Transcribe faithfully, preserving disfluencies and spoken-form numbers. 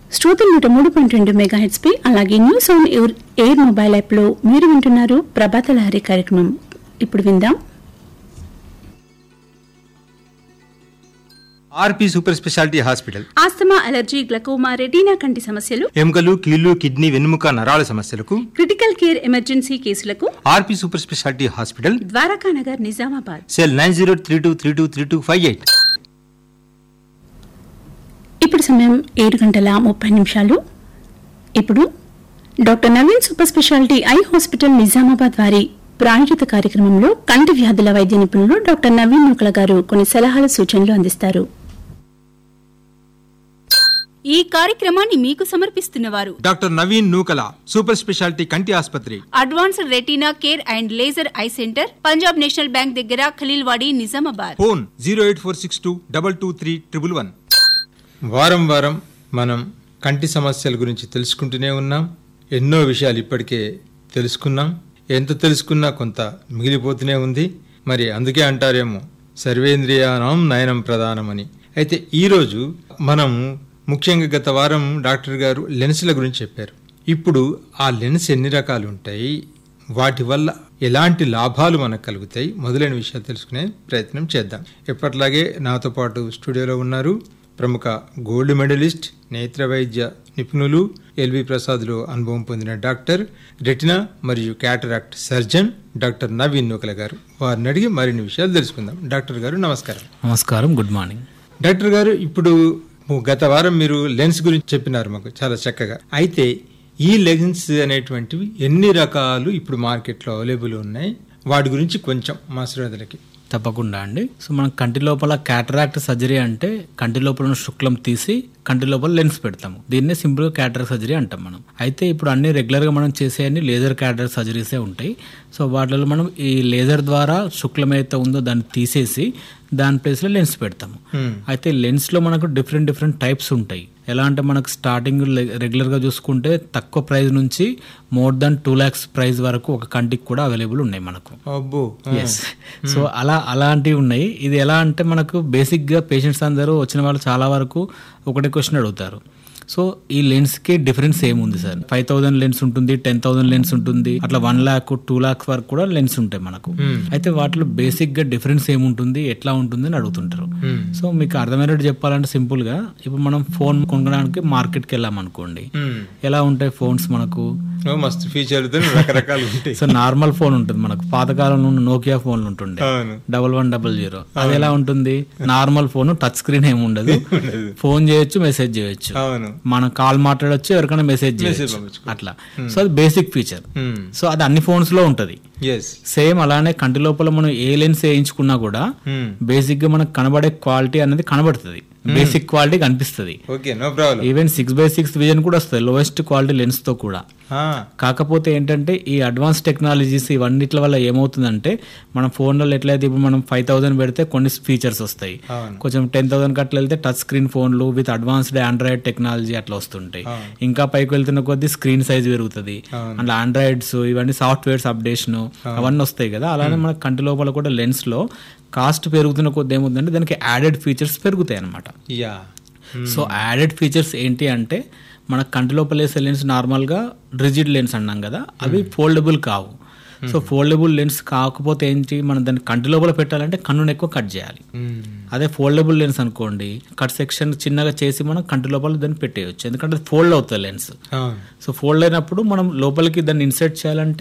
శ్రోతలు నూట మూడు పాయింట్ రెండు మెగాహెట్స్ పై అలాగే news on air air mobile app లో మీరు వింటున్నారు ప్రభాత లహరి కార్యక్రమం. ఇప్పుడు విందాం. ఆర్పి super speciality hospital asthma, allergy, glaucoma, retina కంటి సమస్యలు, ఎముకలు, కీళ్లు, కిడ్నీ, వెన్నుముక, నరాల సమస్యలకు, క్రిటికల్ కేర్ ఎమర్జెన్సీ కేసులకు ఆర్పి super speciality hospital, Dwaraka Nagar, Nizamabad. Cell nine zero three two three two three two five eight. ఇప్పుడు సమయం ఏడు గంటల ముప్పై నిమిషాలు. ఇప్పుడు doctor Naveen super speciality eye hospital Nizamabad వారి ప్రాయోజిత కార్యక్రమంలో కంటి వ్యాధుల వైద్య నిపుణులు డాక్టర్ నవీన్ నూకల గారు కొన్ని సలహాలు, సూచనలు అందిస్తారు. ఈ కార్యక్రమాన్ని మీకు సమర్పిస్తున్నవారు డాక్టర్ నవీన్ నూకల, సూపర్ స్పెషాలిటీ కంటి ఆసుపత్రి, advanced retina care and laser eye centre, Punjab national bank దగ్గర, Khaleelwadi, Nizamabad. Phone zero eight four six two double two three triple one. వారం వారం మనం కంటి సమస్యల గురించి తెలుసుకుంటూనే ఉన్నాం. ఎన్నో విషయాలు ఇప్పటికే తెలుసుకున్నాం. ఎంత తెలుసుకున్నా కొంత మిగిలిపోతూనే ఉంది. మరి అందుకే అంటారేమో సర్వేంద్రియానాం నయనం ప్రధానమని. అయితే ఈరోజు మనం ముఖ్యంగా గత వారం డాక్టర్ గారు లెన్స్ల గురించి చెప్పారు. ఇప్పుడు ఆ లెన్స్ ఎన్ని రకాలు ఉంటాయి, వాటి వల్ల ఎలాంటి లాభాలు మనకు కలుగుతాయి, మొదలైన విషయాలు తెలుసుకునే ప్రయత్నం చేద్దాం. ఎప్పట్లాగే నాతో పాటు స్టూడియోలో ఉన్నారు ప్రముఖ గోల్డ్ మెడలిస్ట్, నేత్ర వైద్య నిపుణులు, ఎల్వి ప్రసాద్లో అనుభవం పొందిన డాక్టర్, రెటినా మరియు క్యాటరాక్ట్ సర్జన్ డాక్టర్ నవీన్ నూకల గారు. వారిని అడిగి మరిన్ని విషయాలు తెలుసుకుందాం. డాక్టర్ గారు నమస్కారం. నమస్కారం, గుడ్ మార్నింగ్. డాక్టర్ గారు, ఇప్పుడు గత వారం మీరు లెన్స్ గురించి చెప్పినారు మాకు చాలా చక్కగా. అయితే ఈ లెన్స్ అనేటువంటివి ఎన్ని రకాలు ఇప్పుడు మార్కెట్లో అవైలబుల్ ఉన్నాయి, వాటి గురించి కొంచెం మా శ్రోతలకి. తప్పకుండా అండి. సో మనం కంటి లోపల క్యాటరాక్ట్ సర్జరీ అంటే కంటి లోపల ఉన్న శుక్లం తీసి కంటి లోపల లెన్స్ పెడతాము. దీన్నే సింపుల్ గా క్యాటరాక్ట్ సర్జరీ అంటాం మనం. అయితే ఇప్పుడు అన్ని రెగ్యులర్ గా మనం చేసే అన్ని లేజర్ క్యాటరాక్ట్ సర్జరీసే ఉంటాయి. సో వాటిలో మనం ఈ లేజర్ ద్వారా శుక్లం అయితే ఉందో దాన్ని తీసేసి దాని ప్లేస్ లో లెన్స్ పెడతాము. అయితే లెన్స్ లో మనకు డిఫరెంట్ డిఫరెంట్ టైప్స్ ఉంటాయి. ఎలా అంటే మనకు స్టార్టింగ్ రెగ్యులర్ గా చూసుకుంటే తక్కువ ప్రైస్ నుంచి more than two lakhs price వరకు ఒక కంటికి కూడా అవైలబుల్ ఉన్నాయి మనకు. ఎస్. సో అలా అలాంటివి ఉన్నాయి. ఇది ఎలా అంటే మనకు బేసిక్ గా పేషెంట్స్ అందరూ వచ్చిన వాళ్ళు చాలా వరకు ఒకటే క్వశ్చన్ అడుగుతారు. సో ఈ లెన్స్ కి డిఫరెన్స్ ఏముంది సార్? ఫైవ్ థౌసండ్ లెన్స్ ఉంటుంది, టెన్ థౌసండ్ లెన్స్ ఉంటుంది, అట్లా వన్ లాక్ టూ లాక్స్ వరకు కూడా లెన్స్ ఉంటాయి మనకు. అయితే వాటిలో బేసిక్ గా డిఫరెన్స్ ఏముంటుంది, ఎట్లా ఉంటుంది అని అడుగుతుంటారు. సో మీకు అర్థమైనట్టు చెప్పాలంటే సింపుల్ గా ఇప్పుడు మనం ఫోన్ కొనడానికి మార్కెట్ కి వెళ్ళాం అనుకోండి, ఎలా ఉంటాయి ఫోన్స్ మనకు? మస్తు ఫీచర్ రకరకాలు ఉంటాయి. సో నార్మల్ ఫోన్ ఉంటుంది మనకు, పాతకాలంలో ఉన్న నోకియా ఫోన్లు ఉంటుండే డబల్ వన్ డబల్ జీరో. అది ఎలా ఉంటుంది? నార్మల్ ఫోన్, టచ్ స్క్రీన్ ఏమి ఉండదు, ఫోన్ చేయొచ్చు, మెసేజ్ చేయొచ్చు, మనం కాల్ మాట్లాడొచ్చు, ఎవరికైనా మెసేజ్ చేయొచ్చు అట్లా. సో అది బేసిక్ ఫీచర్. సో అది అన్ని ఫోన్స్ లో ఉంటది. సేమ్ అలానే కంటి లోపల మనం ఏ లెన్స్ వేయించుకున్నా కూడా బేసిక్ గా మనకు కనబడే క్వాలిటీ అనేది కనబడుతుంది, బేసిక్ క్వాలిటీ కనిపిస్తుంది. Even six by six vision కూడా వస్తుంది లోయెస్ట్ క్వాలిటీ లెన్స్ తో కూడా. కాకపోతే ఏంటంటే ఈ అడ్వాన్స్ టెక్నాలజీస్ ఇవన్నిట్ల వల్ల ఏమవుతుందంటే మనం ఫోన్లలో ఎట్లయితే ఇప్పుడు మనం ఫైవ్ థౌసండ్ పెడితే కొన్ని ఫీచర్స్ వస్తాయి, కొంచెం టెన్ థౌసండ్ కట్ల వెళ్తే టచ్ స్క్రీన్ ఫోన్లు విత్ అడ్వాన్స్డ్ ఆండ్రాయిడ్ టెక్నాలజీ అట్లా వస్తుంటాయి. ఇంకా పైకి వెళ్తున్న కొద్దీ స్క్రీన్ సైజ్ పెరుగుతుంది, అట్లా ఆండ్రాయిడ్స్ ఇవన్నీ సాఫ్ట్వేర్స్ అప్డేషన్ అవన్నీ వస్తాయి కదా. అలానే మన కంటి లోపల కూడా లెన్స్ లో కాస్ట్ పెరుగుతున్న కొద్ది ఏమవుతుందంటే దానికి యాడెడ్ ఫీచర్స్ పెరుగుతాయి అనమాట. సో యాడెడ్ ఫీచర్స్ ఏంటి అంటే మన కంటి లోపల వేసే లెన్స్ నార్మల్ గా రిజిడ్ లెన్స్ అన్నాం కదా, అవి ఫోల్డబుల్ కావు. సో ఫోల్డబుల్ లెన్స్ కాకపోతే ఏంటి, మనం దాన్ని కంటి లోపల పెట్టాలంటే కన్నును ఎక్కువ కట్ చేయాలి. అదే ఫోల్డబుల్ లెన్స్ అనుకోండి, కట్ సెక్షన్ చిన్నగా చేసి మనం కంటి లోపల దాన్ని పెట్టేయచ్చు, ఎందుకంటే ఫోల్డ్ అవుతుంది లెన్స్. సో ఫోల్డ్ అయినప్పుడు మనం లోపలికి దాన్ని ఇన్సర్ట్ చేయాలంటే